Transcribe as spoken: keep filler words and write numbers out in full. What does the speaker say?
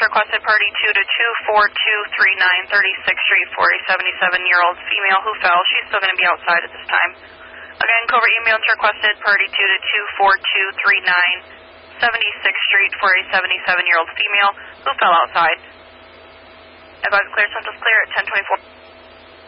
requested party two to two four two three nine thirty-sixth Street for a seventy-seven-year-old female who fell. She's still going to be outside at this time. Again, Cobra ambulance requested party two to two four two three nine seventy-sixth Street for a seventy-seven-year-old female who fell outside. Advise clear, Central's clear at ten twenty-four.